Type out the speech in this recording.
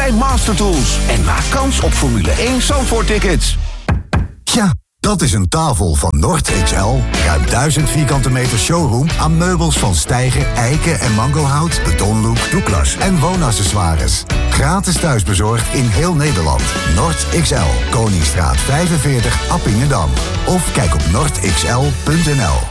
bij Mastertools. En maak kans op Formule 1 Zandvoort-tickets. Ja, dat is een tafel van Nord XL. Ruim 1000 vierkante meter showroom aan meubels van stijger, eiken en mangohout, betonlook, Douglas en woonaccessoires. Gratis thuisbezorgd in heel Nederland. Nord XL, Koningsstraat 45, Appingedam. Of kijk op nordxl.nl.